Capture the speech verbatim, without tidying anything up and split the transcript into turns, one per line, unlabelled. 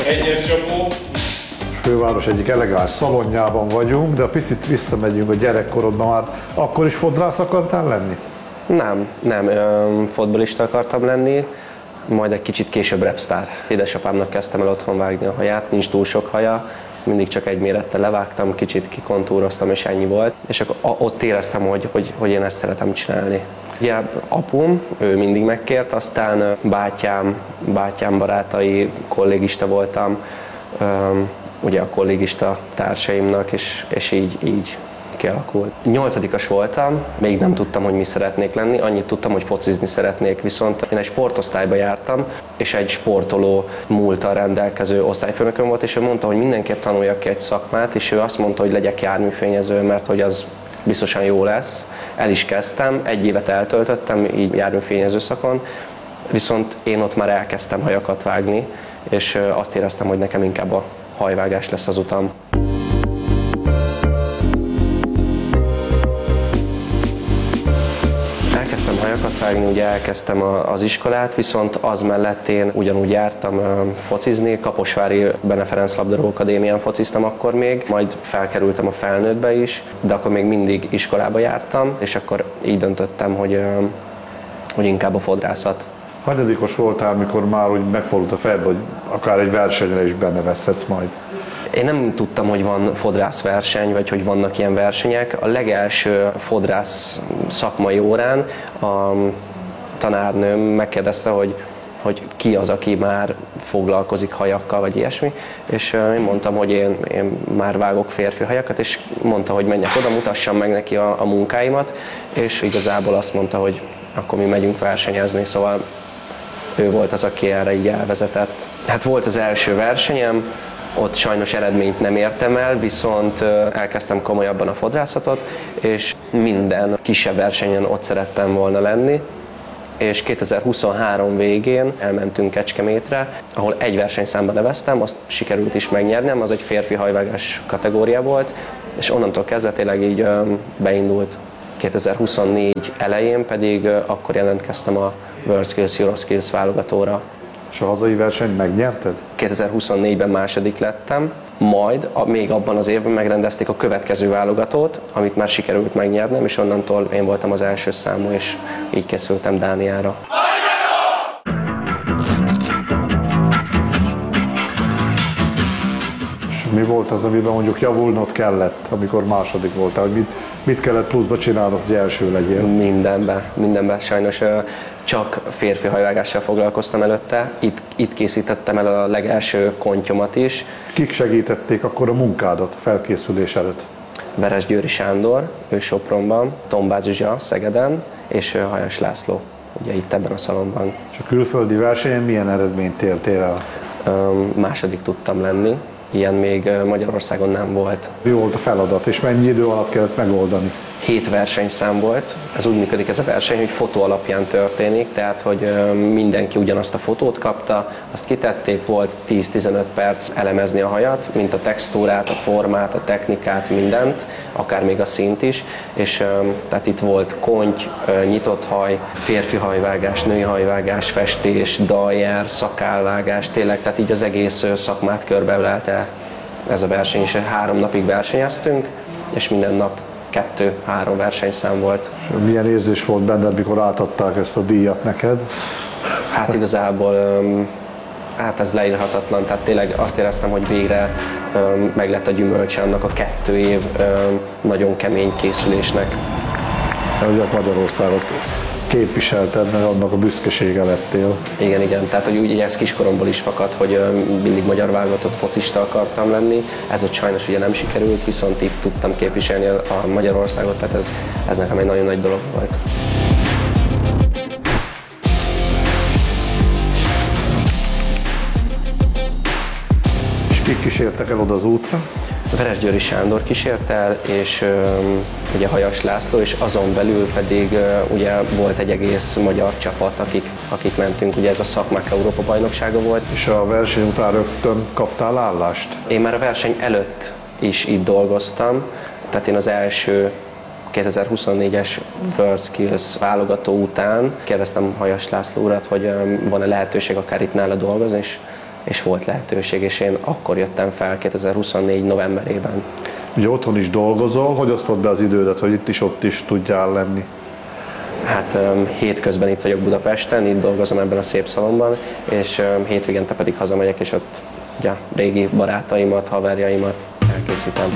Egyes csapó.
Főváros egyik elegáns szalonjában vagyunk, de a picit visszamegyünk a gyerekkorodban, már akkor is fodrász akartál lenni?
Nem, nem, fotbalista akartam lenni, majd egy kicsit később rapstar. Édesapámnak kezdtem el otthon vágni a haját, nincs túl sok haja, mindig csak egy mérettel levágtam, kicsit kikontúroztam és ennyi volt. És akkor ott éreztem, hogy, hogy, hogy én ezt szeretem csinálni. Ugye apum, ő mindig megkért, aztán bátyám, bátyám barátai, kollégista voltam, ugye a kollégista társaimnak, és, és így, így kialakult. Nyolcadikas voltam, még nem tudtam, hogy mi szeretnék lenni, annyit tudtam, hogy focizni szeretnék, viszont én egy sportosztályba jártam, és egy sportoló múlttal rendelkező osztályfőnököm volt, és ő mondta, hogy mindenképp tanuljak ki egy szakmát, és ő azt mondta, hogy legyek járműfényező, mert hogy az biztosan jó lesz. El is kezdtem, egy évet eltöltöttem így járműfényező szakon, viszont én ott már elkezdtem hajakat vágni, és azt éreztem, hogy nekem inkább a hajvágás lesz az utam. Elkezdtem hajakat vágni, ugye elkezdtem az iskolát, viszont az mellett én ugyanúgy jártam focizni, Kaposvári Bene Ferenc Labdarúgó Akadémián fociztam akkor még, majd felkerültem a felnőttbe is, de akkor még mindig iskolába jártam, és akkor így döntöttem, hogy, hogy inkább a fodrászat.
Hanyadikos voltál, mikor már úgy megfordult a fejed, hogy akár egy versenyre is benevezhetsz majd?
Én nem tudtam, hogy van fodrászverseny, vagy hogy vannak ilyen versenyek. A legelső fodrász szakmai órán a tanárnőm megkérdezte, hogy, hogy ki az, aki már foglalkozik hajakkal, vagy ilyesmi, és én mondtam, hogy én, én már vágok férfi hajakat, és mondta, hogy menjek oda, mutassam meg neki a, a munkáimat, és igazából azt mondta, hogy akkor mi megyünk versenyezni, szóval ő volt az, aki erre így elvezetett. Hát volt az első versenyem, ott sajnos eredményt nem értem el, viszont elkezdtem komolyabban a fodrászatot, és minden kisebb versenyen ott szerettem volna lenni. És kétezer-huszonhárom végén elmentünk Kecskemétre, ahol egy versenyszámba neveztem, azt sikerült is megnyernem, az egy férfi hajvágás kategória volt, és onnantól kezdve tényleg így beindult. kétezer-huszonnégy elején pedig akkor jelentkeztem a WorldSkills, EuroSkills válogatóra.
És a hazai versenyt megnyerted?
kétezer-huszonnégyben második lettem, majd a, még abban az évben megrendezték a következő válogatót, amit már sikerült megnyernem, és onnantól én voltam az első számú, és így készültem Dániára.
És mi volt az, amiben mondjuk javulnod kellett, amikor második voltál? Hogy mit, mit kellett pluszba csinálnod, hogy első legyél?
Mindenben, mindenben sajnos. Csak férfi hajvágással foglalkoztam előtte, itt, itt készítettem el a legelső kontyomat is.
Kik segítették akkor a munkádat a felkészülés előtt?
Veresgyőri Sándor, ő Sopronban, Tombács Zsuzsa Szegeden, és Hajas László, ugye itt ebben a szalonban.
És a külföldi versenyen milyen eredményt értél el?
Második tudtam lenni, ilyen még Magyarországon nem volt.
Mi volt a feladat, és mennyi idő alatt kellett megoldani?
Hét versenyszám volt, ez úgy működik ez a verseny, hogy fotó alapján történik, tehát hogy mindenki ugyanazt a fotót kapta, azt kitették, volt tíz-tizenöt perc elemezni a hajat, mint a textúrát, a formát, a technikát, mindent, akár még a színt is, és tehát itt volt konty, nyitott haj, férfi hajvágás, női hajvágás, festés, daljer, szakálvágás, tényleg, tehát így az egész szakmát körbeölelte ez a verseny, és három napig versenyeztünk, és minden nap kettő-három versenyszám volt.
Milyen érzés volt benned, mikor átadták ezt a díjat neked?
Hát igazából hát ez leírhatatlan, tehát tényleg azt éreztem, hogy végre meg lett a gyümölcse annak a kettő év nagyon kemény készülésnek.
Ugye Magyarországot képviselted, meg annak a büszkesége lettél.
Igen, igen, tehát hogy úgy ez kiskoromból is fakad, hogy mindig magyar válogatott focista akartam lenni. Ez ott sajnos ugye nem sikerült, viszont itt tudtam képviselni a Magyarországot, tehát ez, ez nekem egy nagyon nagy dolog volt.
És kik kísértek el oda az útra?
Veresgyőri Sándor kísért el, és um, ugye Hajas László, és azon belül pedig uh, ugye volt egy egész magyar csapat, akik, akik mentünk, ugye ez a szakmák Európa bajnoksága volt.
És a verseny után rögtön kaptál állást?
Én már a verseny előtt is itt dolgoztam, tehát én az első kétezer-huszonnégyes WorldSkills válogató után kérdeztem Hajas László urat, hogy um, van-e lehetőség akár itt nála dolgozni, és és volt lehetőség, és én akkor jöttem fel kétezer-huszonnégy novemberében.
Ugye otthon is dolgozol, hogy osztod be az idődet, hogy itt is, ott is tudjál lenni?
Hát um, hétközben itt vagyok Budapesten, itt dolgozom ebben a szép szalomban, és um, hétvégente pedig hazamegyek, és ott ugye, régi barátaimat, haverjaimat elkészítem.